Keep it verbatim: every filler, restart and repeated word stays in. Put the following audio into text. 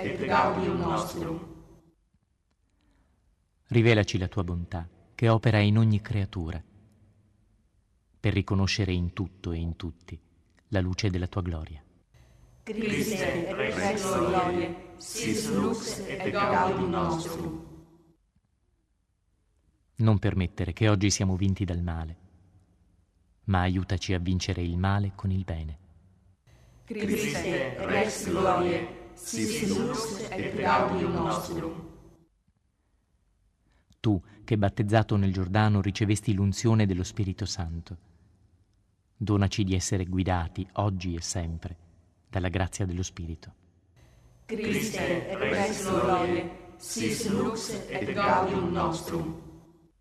et gaudium nostrum. Rivelaci la tua bontà, che opera in ogni creatura, per riconoscere in tutto e in tutti la luce della tua gloria. Christe Rex gloriae, sis lux et gaudium nostrum. Non permettere che oggi siamo vinti dal male, ma aiutaci a vincere il male con il bene. Christe Rex gloriae, sis lux et gaudium nostrum. Tu, che battezzato nel Giordano ricevesti l'unzione dello Spirito Santo, donaci di essere guidati oggi e sempre dalla grazia dello Spirito. Christe Rex gloriae, sis lux et gaudium nostrum.